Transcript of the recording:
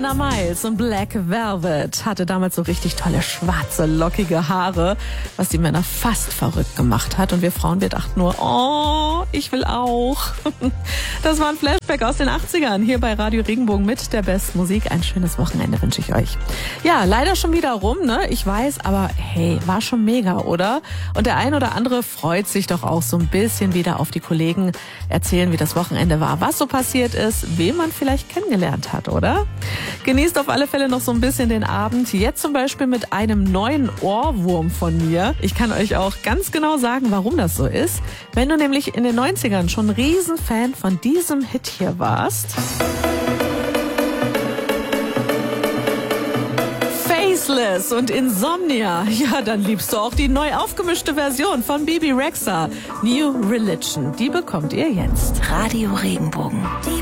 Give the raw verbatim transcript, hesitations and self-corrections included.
Diana Miles und Black Velvet hatte damals so richtig tolle schwarze, lockige Haare, was die Männer fast verrückt gemacht hat. Und wir Frauen, wir dachten nur, oh, ich will auch. Das war ein Flashback aus den achtzigern hier bei Radio Regenbogen mit der besten Musik. Ein schönes Wochenende wünsche ich euch. Ja, leider schon wieder rum, ne? Ich weiß, aber hey, war schon mega, oder? Und der ein oder andere freut sich doch auch so ein bisschen wieder auf die Kollegen erzählen, wie das Wochenende war, was so passiert ist, wen man vielleicht kennengelernt hat, oder? Genießt auf alle Fälle noch so ein bisschen den Abend. Jetzt zum Beispiel mit einem neuen Ohrwurm von mir. Ich kann euch auch ganz genau sagen, warum das so ist. Wenn du nämlich in den neunzigern schon ein Riesenfan von diesem Hit hier warst. Faceless und Insomnia. Ja, dann liebst du auch die neu aufgemischte Version von Bebe Rexha. New Religion. Die bekommt ihr jetzt. Radio Regenbogen. Die